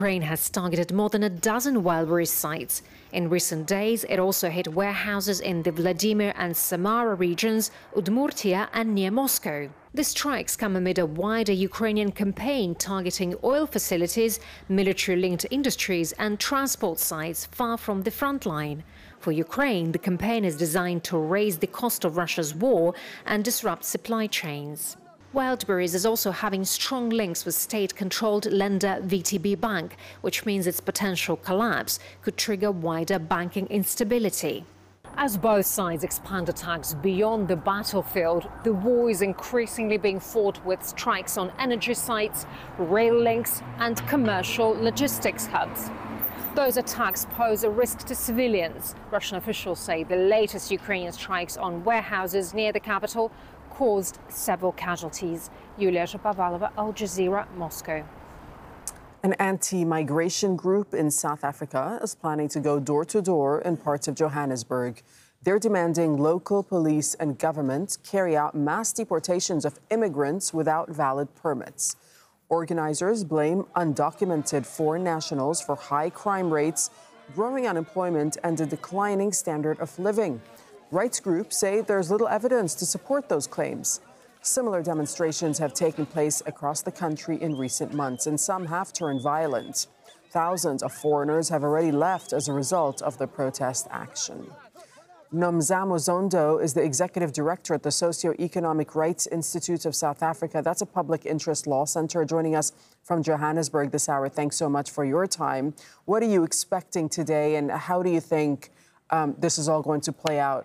Ukraine has targeted more than a dozen Wildberries sites. In recent days, it also hit warehouses in the Vladimir and Samara regions, Udmurtia and near Moscow. The strikes come amid a wider Ukrainian campaign targeting oil facilities, military-linked industries and transport sites far from the front line. For Ukraine, the campaign is designed to raise the cost of Russia's war and disrupt supply chains. Wildberries is also having strong links with state-controlled lender VTB Bank, which means its potential collapse could trigger wider banking instability. As both sides expand attacks beyond the battlefield, the war is increasingly being fought with strikes on energy sites, rail links and commercial logistics hubs. Those attacks pose a risk to civilians. Russian officials say the latest Ukrainian strikes on warehouses near the capital caused several casualties. Yulia Shapovalova, Al Jazeera, Moscow. An anti-migration group in South Africa is planning to go door-to-door in parts of Johannesburg. They're demanding local police and government carry out mass deportations of immigrants without valid permits. Organizers blame undocumented foreign nationals for high crime rates, growing unemployment, and a declining standard of living. Rights groups say there's little evidence to support those claims. Similar demonstrations have taken place across the country in recent months, and some have turned violent. Thousands of foreigners have already left as a result of the protest action. Nomzamo Zondo is the executive director at the Socio-Economic Rights Institute of South Africa. That's a public interest law center. Joining us from Johannesburg this hour. Thanks so much for your time. What are you expecting today, and how do you think this is all going to play out?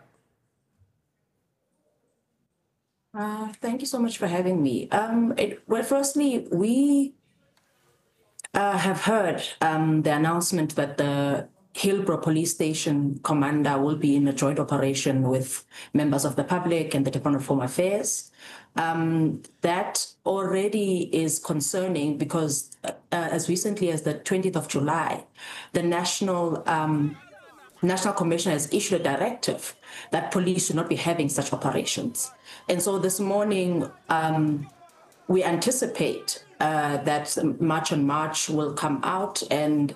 Thank you so much for having me. Well, firstly, we have heard the announcement that the Hillbrow Police Station commander will be in a joint operation with members of the public and the Department of Home Affairs. That already is concerning because as recently as the 20th of July, the National Commission has issued a directive that police should not be having such operations. And so this morning, we anticipate that March on March will come out and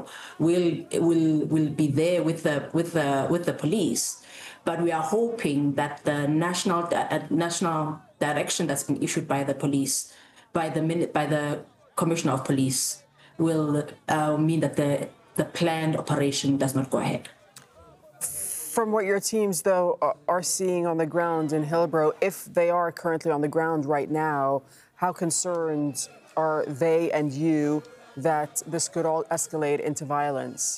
will be there with the police. But we are hoping that the national direction that's been issued by the police, by the Commissioner of Police, will mean that the planned operation does not go ahead. From what your teams, though, are seeing on the ground in Hillbrow, if they are currently on the ground right now, how concerned are they and you that this could all escalate into violence?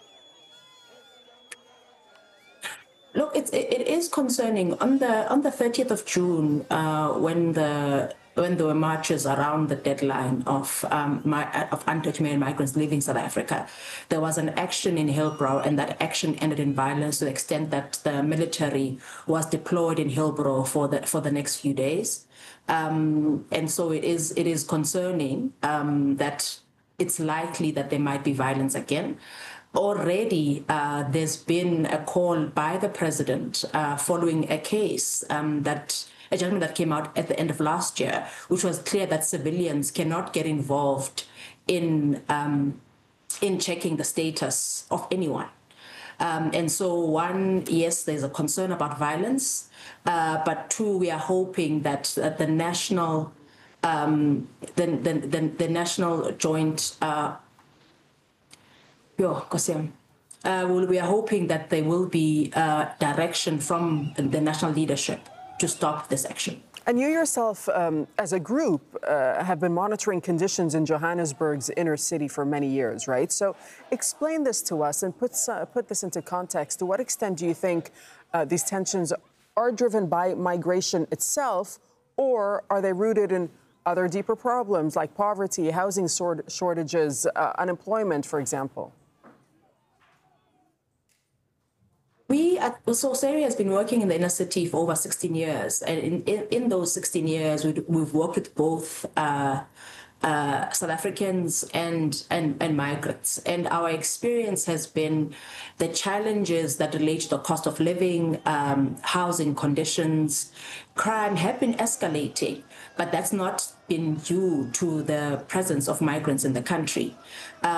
Look, it is concerning. On the 30th of June, when there were marches around the deadline of undocumented migrants leaving South Africa, there was an action in Hillbrow, and that action ended in violence to the extent that the military was deployed in Hillbrow for the next few days. And so it is concerning that it's likely that there might be violence again. Already, there's been a call by the president following a case a judgment that came out at the end of last year, which was clear that civilians cannot get involved in checking the status of anyone. And so, one, yes, there's a concern about violence, but two, we are hoping that the national joint we are hoping that there will be direction from the national leadership to stop this action. And you yourself, as a group, have been monitoring conditions in Johannesburg's inner city for many years, right? So explain this to us and put this into context. To what extent do you think these tensions are driven by migration itself, or are they rooted in other deeper problems like poverty, housing shortages, unemployment, for example? SARI has been working in the inner city for over 16 years. And in those 16 years, we've worked with both South Africans and migrants. And our experience has been the challenges that relate to the cost of living, housing conditions, crime have been escalating, but that's not been due to the presence of migrants in the country.